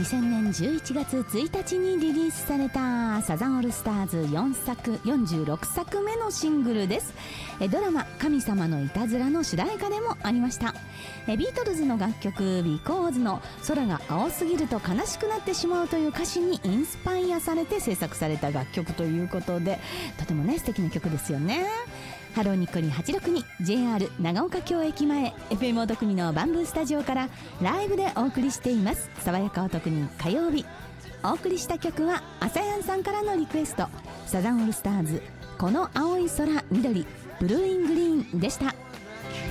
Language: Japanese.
2000年11月1日にリリースされたサザンオールスターズ46作目のシングルです。ドラマ神様のいたずらの主題歌でもありました。ビートルズの楽曲ビコーズの空が青すぎると悲しくなってしまうという歌詞にインスパイアされて制作された楽曲ということで、とてもね素敵な曲ですよね。ハローニッコリン862 JR 長岡京駅前 FM おとくにのバンブースタジオからライブでお送りしています。爽やかおとくに火曜日、お送りした曲はあさやんさんからのリクエスト、サザンオールスターズこの青い空緑ブルーイングリーンでした。